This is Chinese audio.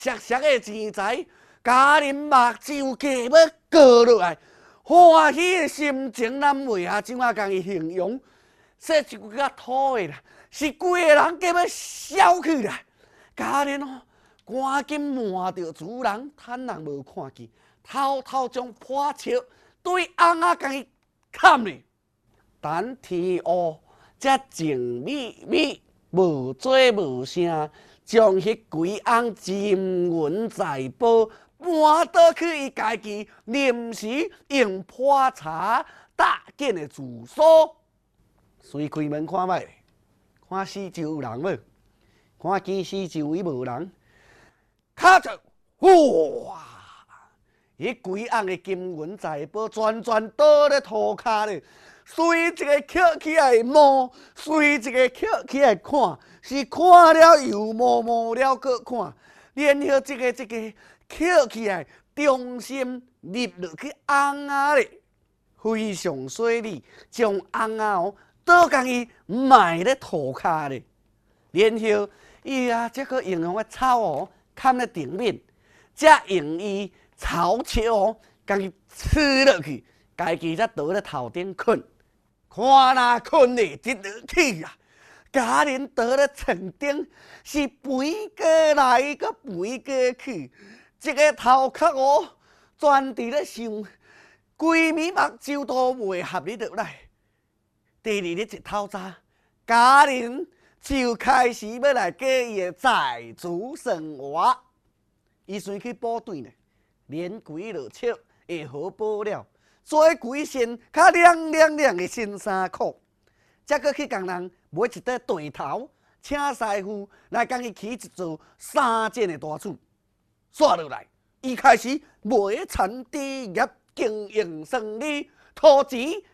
熟熟的钱财，家人目睭加要过落来，欢喜的心情咱袂下怎啊共伊形容？说一句较土的啦，是规个人加要烧起来。家人哦，赶紧瞒着主人，趁人无看见，偷偷将破笑对翁仔共伊砍咧。等天黑，才静谧谧，无做无声，将迄几翁金银财宝搬倒去伊家己临时用破柴搭建的住所。随开门看卖，看四周有人无？看见四周伊无人，卡着哇！迄几翁的金银财宝全倒咧涂骹咧。随一个捡起来摸，随一个捡起来看，是看了又摸了搁看，然后一个捡起来，重心入落去翁仔咧，非常细腻，将翁仔哦倒共伊埋咧涂骹咧，然后伊这个用个草哦砍咧顶面，再用伊草笑哦共伊刺落去，家己才倒咧头顶困。看那困咧一落去啊！家人倒咧床顶，是肥过来个肥过去，一个头壳哦，全伫咧想，规暝目睭都袂合你落来。第二日一透早，家人就开始要来过伊的财主生活。伊先去部队呢，连几落笑会好补了。做几身较亮的新衫裤，才搁去共人买一块地头，请师傅来共伊起一座3间的大厝。刷落来，伊开始卖田置业，经营顺利，土钱